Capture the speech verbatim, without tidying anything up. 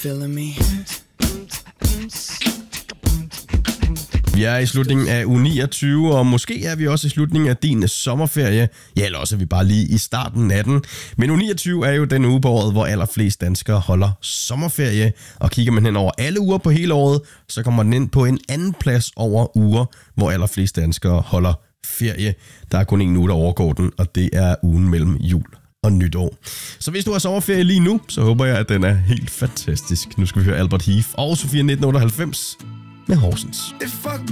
feeling me? Vi er i slutningen af uge niogtyve, og måske er vi også i slutningen af din sommerferie. Ja, eller også er vi bare lige i starten af den. Men uge niogtyve er jo den uge på året, hvor allerflest danskere holder sommerferie. Og kigger man hen over alle uger på hele året, så kommer den ind på en anden plads over uger, hvor allerflest danskere holder ferie. Der er kun en uge, der overgår den, og det er ugen mellem jul og nytår. Så hvis du har sommerferie lige nu, så håber jeg, at den er helt fantastisk. Nu skal vi høre Albert Heath og Sofia nitten otteoghalvfems med Horsens. If I